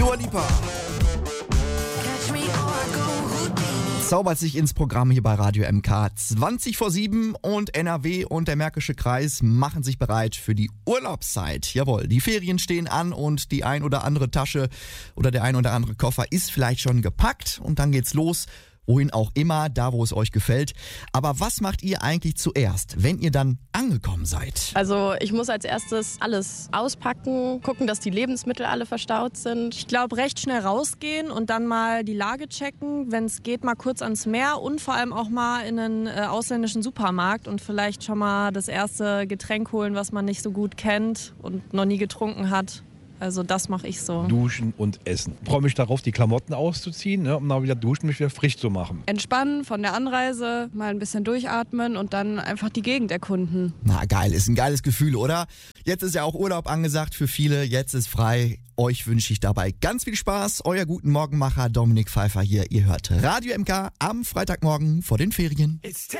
Dua Lipa zaubert sich ins Programm hier bei Radio MK. 20:07 und NRW und der Märkische Kreis machen sich bereit für die Urlaubszeit. Jawohl, die Ferien stehen an und die ein oder andere Tasche oder der ein oder andere Koffer ist vielleicht schon gepackt und dann geht's los. Wohin auch immer, da wo es euch gefällt. Aber was macht ihr eigentlich zuerst, wenn ihr dann angekommen seid? Also ich muss als erstes alles auspacken, gucken, dass die Lebensmittel alle verstaut sind. Ich glaube, recht schnell rausgehen und dann mal die Lage checken. Wenn es geht, mal kurz ans Meer und vor allem auch mal in einen ausländischen Supermarkt und vielleicht schon mal das erste Getränk holen, was man nicht so gut kennt und noch nie getrunken hat. Also das mache ich so. Duschen und essen. Ich freue mich darauf, die Klamotten auszuziehen, um dann wieder duschen, mich wieder frisch zu machen. Entspannen von der Anreise, mal ein bisschen durchatmen und dann einfach die Gegend erkunden. Na geil, ist ein geiles Gefühl, oder? Jetzt ist ja auch Urlaub angesagt für viele, jetzt ist frei. Euch wünsche ich dabei ganz viel Spaß. Euer Guten Morgenmacher Dominik Pfeiffer hier. Ihr hört Radio MK am Freitagmorgen vor den Ferien.